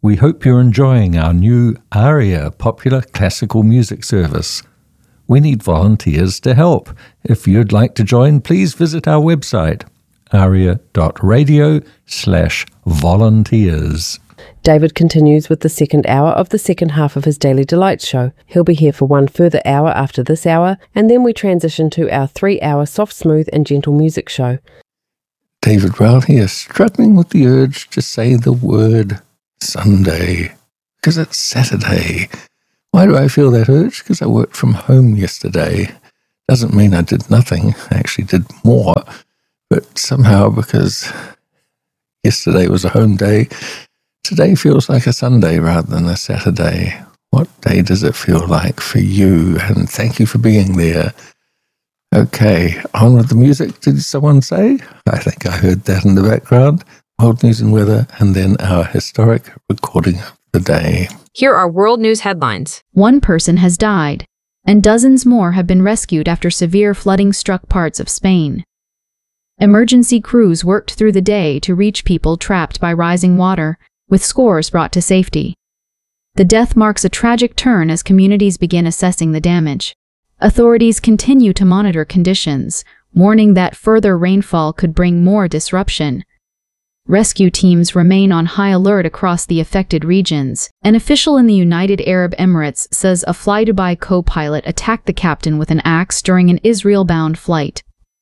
We hope you're enjoying our new ARIA popular classical music service. We need volunteers to help. If you'd like to join, please visit our website, aria.radio/volunteers. David continues with the second hour of the second half of his Daily Delight show. He'll be here for one further hour after this hour, and then we transition to our 3-hour soft, smooth and gentle music show. David Rowell here, struggling with the urge to say the word Sunday, because it's Saturday. Why do I feel that urge? Because I worked from home yesterday. Doesn't mean I did nothing. I actually did more. But somehow, because yesterday was a home day, today feels like a Sunday rather than a Saturday. What day does it feel like for you? And thank you for being there. Okay, on with the music, did someone say? I think I heard that in the background. World news and weather, and then our historic recording of the day. Here are world news headlines. One person has died, and dozens more have been rescued after severe flooding struck parts of Spain. Emergency crews worked through the day to reach people trapped by rising water, with scores brought to safety. The death marks a tragic turn as communities begin assessing the damage. Authorities continue to monitor conditions, warning that further rainfall could bring more disruption. Rescue teams remain on high alert across the affected regions. An official in the United Arab Emirates says a FlyDubai co-pilot attacked the captain with an axe during an Israel-bound flight.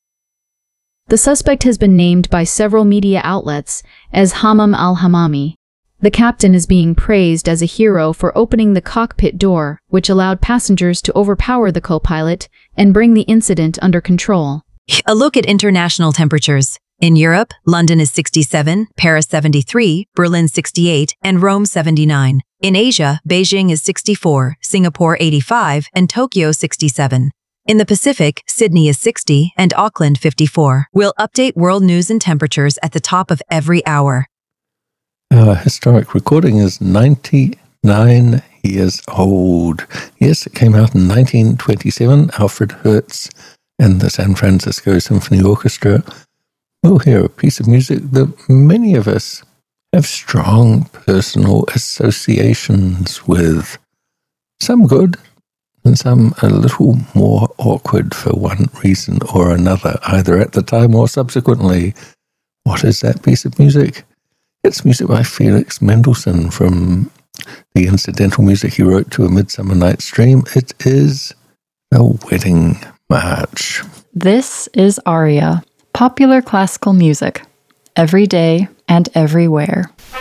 The suspect has been named by several media outlets as Hammam al-Hammami. The captain is being praised as a hero for opening the cockpit door, which allowed passengers to overpower the co-pilot and bring the incident under control. A look at international temperatures. In Europe, London is 67, Paris 73, Berlin 68, and Rome 79. In Asia, Beijing is 64, Singapore 85, and Tokyo 67. In the Pacific, Sydney is 60, and Auckland 54. We'll update world news and temperatures at the top of every hour. Our historic recording is 99 years old. Yes, it came out in 1927. Alfred Hertz and the San Francisco Symphony Orchestra. We'll hear a piece of music that many of us have strong personal associations with. Some good and some a little more awkward for one reason or another, either at the time or subsequently. What is that piece of music? It's music by Felix Mendelssohn from the incidental music he wrote to A Midsummer Night's Dream. It is the Wedding March. This is ARIA, popular classical music, every day and everywhere.